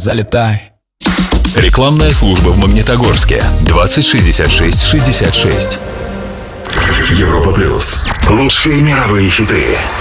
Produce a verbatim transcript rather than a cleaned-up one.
залетай. Рекламная служба в Магнитогорске. двадцать шестьдесят шесть шестьдесят шесть. Европа плюс. Лучшие мировые хиты.